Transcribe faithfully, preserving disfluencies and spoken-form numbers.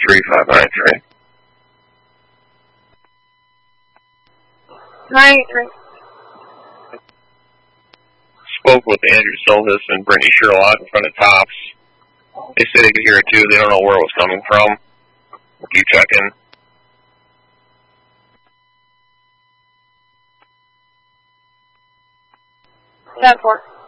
three five nine three. nine eight three. Spoke with Andrew Silvis and Brittany Sherlock in front of Tops. They said they could hear it too. They don't know where it was coming from. If you check in. ten four.